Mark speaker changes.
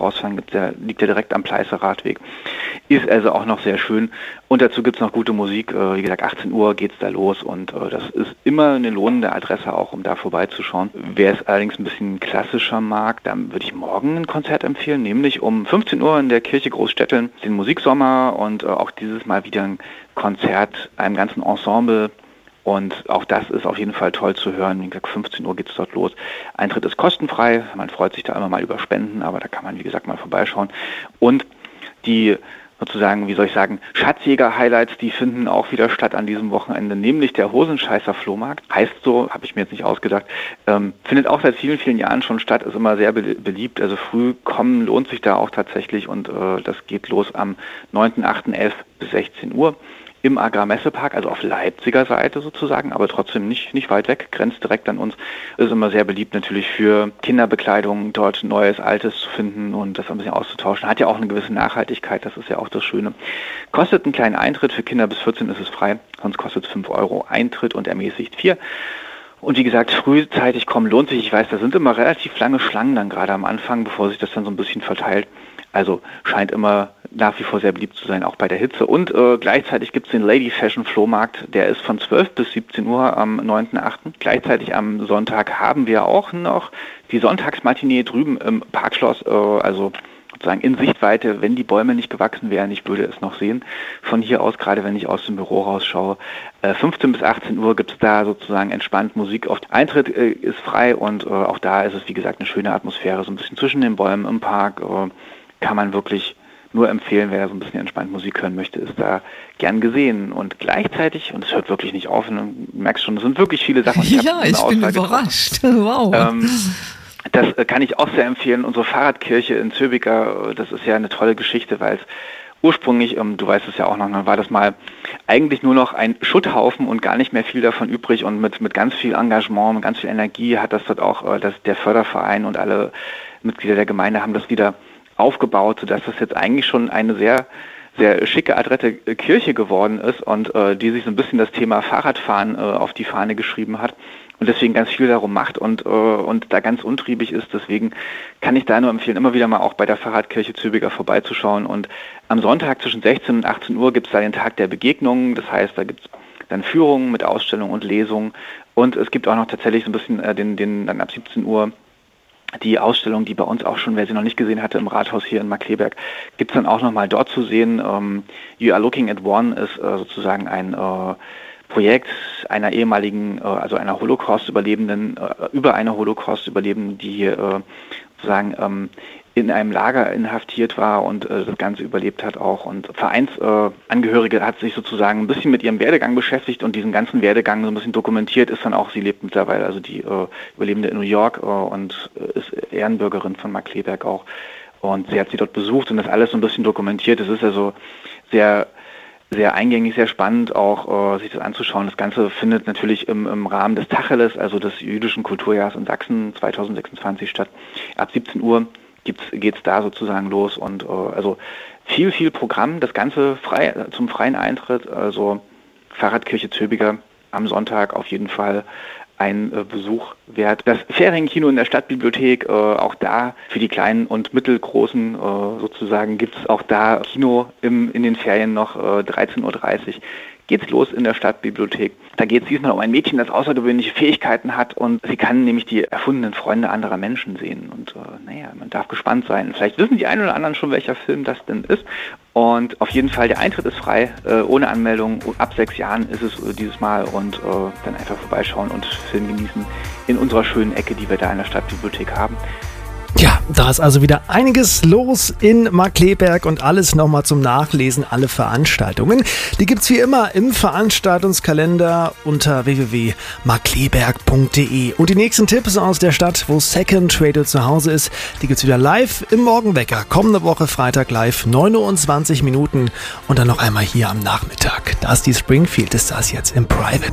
Speaker 1: rausfahren, liegt ja direkt am Pleißer Radweg. Ist also auch noch sehr schön. Und dazu gibt's noch gute Musik. Wie gesagt, 18 Uhr geht's da los und das ist immer eine lohnende Adresse auch, um da vorbeizuschauen. Wer es allerdings ein bisschen klassischer mag, dann würde ich morgen ein Konzert empfehlen, nämlich um 15 Uhr in der Kirche Großstetteln, den Musiksommer und auch dieses Mal wieder ein Konzert, einem ganzen Ensemble. Und auch das ist auf jeden Fall toll zu hören. Wie gesagt, 15 Uhr geht es dort los. Eintritt ist kostenfrei. Man freut sich da immer mal über Spenden, aber da kann man, wie gesagt, mal vorbeischauen. Und die sozusagen, wie soll ich sagen, Schatzjäger-Highlights, die finden auch wieder statt an diesem Wochenende, nämlich der Hosenscheißer Flohmarkt. Heißt so, habe ich mir jetzt nicht ausgedacht, findet auch seit vielen, vielen Jahren schon statt, ist immer sehr beliebt. Also früh kommen lohnt sich da auch tatsächlich und das geht los am 9.8.11 bis 16 Uhr. Im Agrarmessepark, also auf Leipziger Seite sozusagen, aber trotzdem nicht weit weg, grenzt direkt an uns. Ist immer sehr beliebt natürlich für Kinderbekleidung, dort Neues, Altes zu finden und das ein bisschen auszutauschen. Hat ja auch eine gewisse Nachhaltigkeit, das ist ja auch das Schöne. Kostet einen kleinen Eintritt, für Kinder bis 14 ist es frei, sonst kostet es 5 € Eintritt und ermäßigt 4. Und wie gesagt, frühzeitig kommen lohnt sich. Ich weiß, da sind immer relativ lange Schlangen dann gerade am Anfang, bevor sich das dann so ein bisschen verteilt. Also scheint immer nach wie vor sehr beliebt zu sein, auch bei der Hitze. Und gleichzeitig gibt es den Lady Fashion Flohmarkt, der ist von 12 bis 17 Uhr am 9.8. Gleichzeitig am Sonntag haben wir auch noch die Sonntagsmatinee drüben im Parkschloss, also sozusagen in Sichtweite, wenn die Bäume nicht gewachsen wären, ich würde es noch sehen. Von hier aus, gerade wenn ich aus dem Büro rausschaue, 15 bis 18 Uhr gibt es da sozusagen entspannt Musik. Eintritt ist frei und auch da ist es, wie gesagt, eine schöne Atmosphäre, so ein bisschen zwischen den Bäumen im Park. Kann man wirklich nur empfehlen, wer da so ein bisschen entspannt Musik hören möchte, ist da gern gesehen. Und gleichzeitig, und es hört wirklich nicht auf, und du merkst schon, es sind wirklich viele Sachen.
Speaker 2: Ich bin überrascht. Wow.
Speaker 1: Das kann ich auch sehr empfehlen. Unsere Fahrradkirche in Zöbiker, das ist ja eine tolle Geschichte, weil es ursprünglich, du weißt es ja auch noch, dann war das mal eigentlich nur noch ein Schutthaufen und gar nicht mehr viel davon übrig und mit ganz viel Engagement, mit ganz viel Energie hat das dort auch der Förderverein und alle Mitglieder der Gemeinde haben das wieder aufgebaut, sodass das jetzt eigentlich schon eine sehr, sehr schicke, adrette Kirche geworden ist und die sich so ein bisschen das Thema Fahrradfahren auf die Fahne geschrieben hat und deswegen ganz viel darum macht und da ganz untriebig ist. Deswegen kann ich da nur empfehlen, immer wieder mal auch bei der Fahrradkirche Zöbiker vorbeizuschauen. Und am Sonntag zwischen 16 und 18 Uhr gibt es da den Tag der Begegnungen. Das heißt, da gibt es dann Führungen mit Ausstellungen und Lesungen und es gibt auch noch tatsächlich so ein bisschen dann ab 17 Uhr die Ausstellung, die bei uns auch schon, wer sie noch nicht gesehen hatte, im Rathaus hier in Markkleeberg, gibt es dann auch nochmal dort zu sehen. You Are Looking at One ist sozusagen ein Projekt einer ehemaligen, also einer Holocaust-Überlebenden, über eine Holocaust-Überlebenden, die hier sozusagen in einem Lager inhaftiert war und das Ganze überlebt hat auch. Und Vereinsangehörige hat sich sozusagen ein bisschen mit ihrem Werdegang beschäftigt und diesen ganzen Werdegang so ein bisschen dokumentiert ist dann auch, sie lebt mittlerweile, also die Überlebende in New York und ist Ehrenbürgerin von Markkleeberg auch. Und sie hat sie dort besucht und das alles so ein bisschen dokumentiert. Es ist also sehr, sehr eingängig, sehr spannend auch sich das anzuschauen. Das Ganze findet natürlich im Rahmen des Tacheles, also des jüdischen Kulturjahres in Sachsen 2026 statt. Ab 17 Uhr geht's da sozusagen los und also viel Programm, das Ganze frei zum freien Eintritt, also Fahrradkirche Zöbiker am Sonntag auf jeden Fall ein Besuch wert. Das Ferienkino in der Stadtbibliothek, auch da für die kleinen und mittelgroßen sozusagen gibt's auch da Kino in den Ferien noch 13:30 Uhr. Geht's los in der Stadtbibliothek. Da geht es diesmal um ein Mädchen, das außergewöhnliche Fähigkeiten hat und sie kann nämlich die erfundenen Freunde anderer Menschen sehen. Und man darf gespannt sein. Vielleicht wissen die einen oder anderen schon, welcher Film das denn ist. Und auf jeden Fall, der Eintritt ist frei, ohne Anmeldung. Ab 6 Jahren ist es dieses Mal und dann einfach vorbeischauen und Film genießen in unserer schönen Ecke, die wir da in der Stadtbibliothek haben.
Speaker 2: Ja, da ist also wieder einiges los in Markkleeberg und alles nochmal zum Nachlesen, alle Veranstaltungen. Die gibt's wie immer im Veranstaltungskalender unter www.markkleeberg.de. Und die nächsten Tipps aus der Stadt, wo Second Radio zu Hause ist, die gibt's wieder live im Morgenwecker. Kommende Woche Freitag live, 29 Minuten und dann noch einmal hier am Nachmittag. Da ist die Springfield, ist das jetzt im Private.